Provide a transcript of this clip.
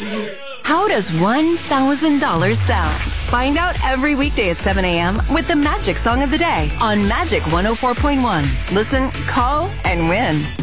How does $1,000 sound? Find out every weekday at 7 a.m. with the Magic Song of the Day on Magic 104.1. Listen, call, and win.